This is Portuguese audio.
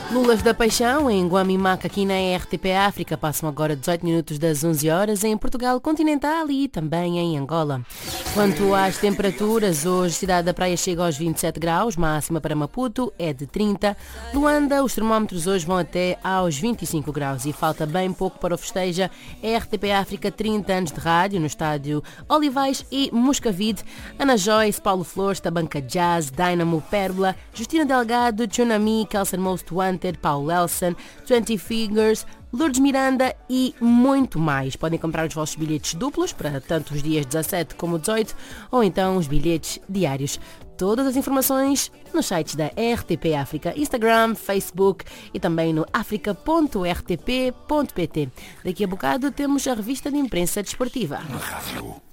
Lulas da Paixão, em Guamimaca, aqui na RTP África, passam agora 18 minutos das 11 horas em Portugal continental e também em Angola. Quanto às temperaturas, hoje Cidade da Praia chega aos 27 graus, máxima para Maputo é de 30. Luanda, os termómetros hoje vão até aos 25 graus e falta bem pouco para o festeja RTP África 30 anos de rádio no estádio Olivais e Moscavide. Ana Joyce, Paulo Flores, Tabanca Jazz, Dynamo, Pérola, Justina Delgado, Tsunami, Kelsen Most Wanted, Paul Elson, 20 Fingers, Lourdes Miranda e muito mais. Podem comprar os vossos bilhetes duplos para tanto os dias 17 como 18 ou então os bilhetes diários. Todas as informações nos sites da RTP África, Instagram, Facebook e também no africa.rtp.pt. Daqui a bocado temos a revista de imprensa desportiva. Rádio